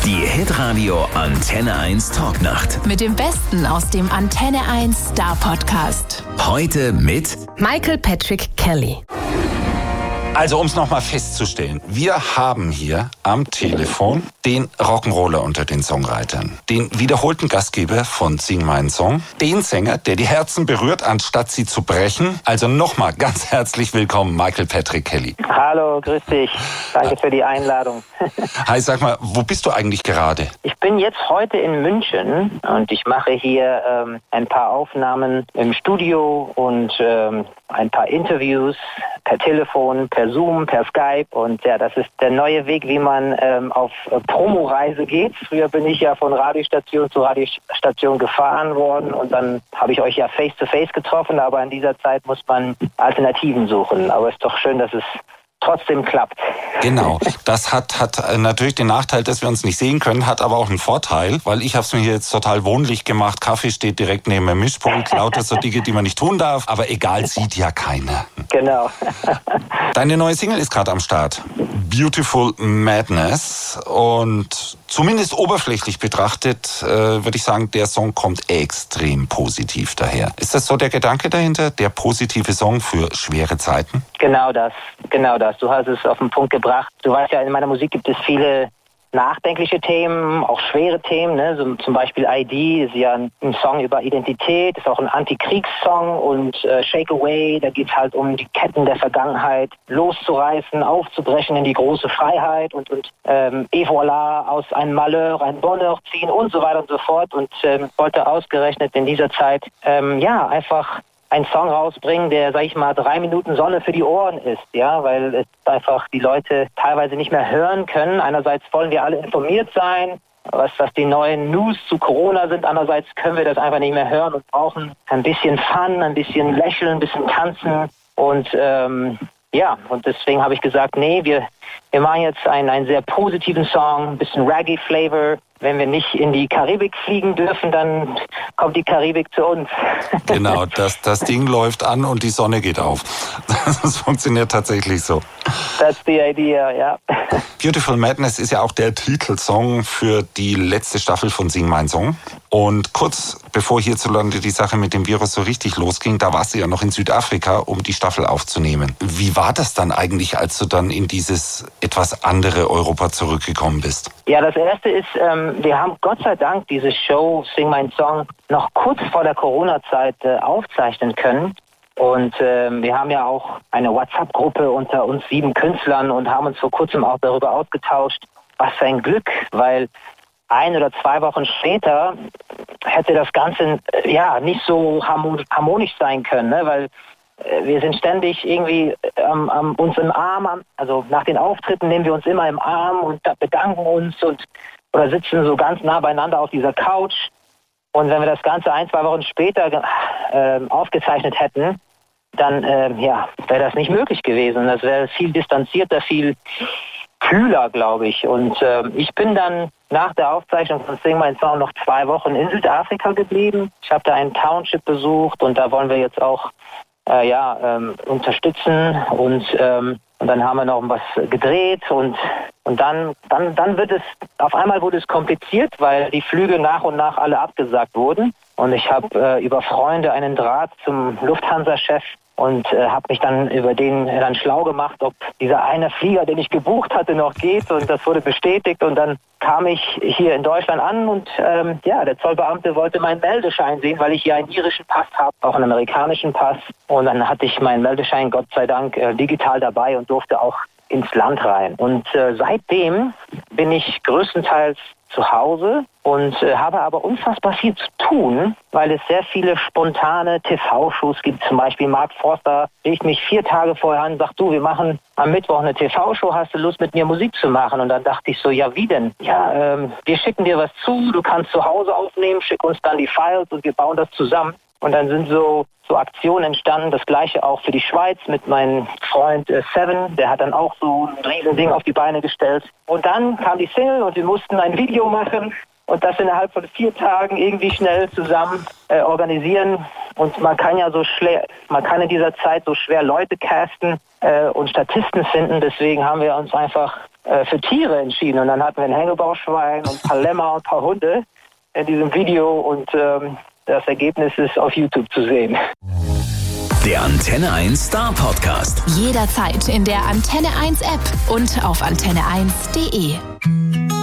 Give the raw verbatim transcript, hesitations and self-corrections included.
Die Hitradio Antenne eins Talknacht. Mit dem Besten aus dem Antenne eins Star Podcast. Heute mit Michael Patrick Kelly. Also, um es nochmal festzustellen, wir haben hier am Telefon den Rock'n'Roller unter den Songwritern, den wiederholten Gastgeber von Sing meinen Song, den Sänger, der die Herzen berührt, anstatt sie zu brechen. Also nochmal ganz herzlich willkommen, Michael Patrick Kelly. Hallo, grüß dich. Danke für die Einladung. Hi, sag mal, wo bist du eigentlich gerade? Ich bin jetzt heute in München und ich mache hier ähm, ein paar Aufnahmen im Studio und ähm, ein paar Interviews per Telefon, per Zoom, per Skype. Und ja, das ist der neue Weg, wie man ähm, auf äh, Promoreise geht. Früher bin ich ja von Radiostation zu Radiostation gefahren worden und dann habe ich euch ja face-to-face getroffen, aber in dieser Zeit muss man Alternativen suchen. Aber es ist doch schön, dass es trotzdem klappt. Genau, das hat, hat natürlich den Nachteil, dass wir uns nicht sehen können, hat aber auch einen Vorteil, weil ich habe es mir hier jetzt total wohnlich gemacht. Kaffee steht direkt neben dem Mischpult, lauter so Dinge, die man nicht tun darf, aber egal, sieht ja keiner. Genau. Deine neue Single ist gerade am Start. Beautiful Madness. Und zumindest oberflächlich betrachtet, äh, würde ich sagen, der Song kommt extrem positiv daher. Ist das so der Gedanke dahinter? Der positive Song für schwere Zeiten? Genau das, genau das. Du hast es auf den Punkt gebracht. Du weißt ja, in meiner Musik gibt es viele nachdenkliche Themen, auch schwere Themen, ne? So zum Beispiel I D ist ja ein, ein Song über Identität, ist auch ein Antikriegssong und äh, Shake Away, da geht es halt um die Ketten der Vergangenheit loszureißen, aufzubrechen in die große Freiheit und, und ähm, et voilà, aus einem Malheur ein Bonheur ziehen und so weiter und so fort und ähm, wollte ausgerechnet in dieser Zeit ähm, ja einfach einen Song rausbringen, der, sag ich mal, drei Minuten Sonne für die Ohren ist, ja, weil es einfach die Leute teilweise nicht mehr hören können. Einerseits wollen wir alle informiert sein, was, was die neuen News zu Corona sind. Andererseits können wir das einfach nicht mehr hören und brauchen ein bisschen Fun, ein bisschen Lächeln, ein bisschen Tanzen und ähm, ja, und deswegen habe ich gesagt, nee, wir, wir machen jetzt einen, einen sehr positiven Song, ein bisschen Reggae-Flavor. Wenn wir nicht in die Karibik fliegen dürfen, dann kommt die Karibik zu uns. Genau, das, das Ding läuft an und die Sonne geht auf. Das funktioniert tatsächlich so. That's the idea, ja. Beautiful Madness ist ja auch der Titelsong für die letzte Staffel von Sing mein Song. Und kurz bevor hierzulande die Sache mit dem Virus so richtig losging, da warst du ja noch in Südafrika, um die Staffel aufzunehmen. Wie war das dann eigentlich, als du dann in dieses etwas andere Europa zurückgekommen bist? Ja, das Erste ist, ähm, wir haben Gott sei Dank diese Show Sing mein Song noch kurz vor der Corona-Zeit äh, aufzeichnen können. Und ähm, wir haben ja auch eine WhatsApp-Gruppe unter uns sieben Künstlern und haben uns vor kurzem auch darüber ausgetauscht, was für ein Glück, weil ein oder zwei Wochen später hätte das Ganze äh, ja nicht so harmonisch sein können, ne? Weil äh, wir sind ständig irgendwie ähm, ähm, uns im Arm, also nach den Auftritten nehmen wir uns immer im Arm und bedanken uns und oder sitzen so ganz nah beieinander auf dieser Couch. Und wenn wir das Ganze ein, zwei Wochen später äh, aufgezeichnet hätten, dann äh, ja, wäre das nicht möglich gewesen. Das wäre viel distanzierter, viel kühler, glaube ich. Und äh, ich bin dann nach der Aufzeichnung von Sing mein Song noch zwei Wochen in Südafrika geblieben. Ich habe da einen Township besucht und da wollen wir jetzt auch äh, ja, ähm, unterstützen. Und, ähm, und dann haben wir noch was gedreht und Und dann, dann, dann wird es, auf einmal wurde es kompliziert, weil die Flüge nach und nach alle abgesagt wurden. Und ich habe äh, über Freunde einen Draht zum Lufthansa-Chef und äh, habe mich dann über den äh, dann schlau gemacht, ob dieser eine Flieger, den ich gebucht hatte, noch geht. Und das wurde bestätigt. Und dann kam ich hier in Deutschland an und ähm, ja, der Zollbeamte wollte meinen Meldeschein sehen, weil ich hier einen irischen Pass habe, auch einen amerikanischen Pass. Und dann hatte ich meinen Meldeschein, Gott sei Dank, äh, digital dabei und durfte auch ins Land rein. Und äh, seitdem bin ich größtenteils zu Hause und äh, habe aber unfassbar viel zu tun, weil es sehr viele spontane T V-Shows gibt. Zum Beispiel Mark Forster rief mich vier Tage vorher an und sagt, du, wir machen am Mittwoch eine T V-Show, hast du Lust mit mir Musik zu machen? Und dann dachte ich so, ja wie denn? Ja, ähm, wir schicken dir was zu, du kannst zu Hause aufnehmen, schick uns dann die Files und wir bauen das zusammen. Und dann sind so, so Aktionen entstanden, das gleiche auch für die Schweiz mit meinem Freund äh, Seven, der hat dann auch so ein Riesending auf die Beine gestellt. Und dann kam die Single und wir mussten ein Video machen und das innerhalb von vier Tagen irgendwie schnell zusammen äh, organisieren. Und man kann ja so schwer, man kann in dieser Zeit so schwer Leute casten äh, und Statisten finden. Deswegen haben wir uns einfach äh, für Tiere entschieden. Und dann hatten wir ein Hängebauchschwein und ein paar Lämmer und ein paar Hunde in diesem Video. Und ähm, das Ergebnis ist auf YouTube zu sehen. Der Antenne eins Star Podcast. Jederzeit in der Antenne eins App und auf antenne eins punkt de.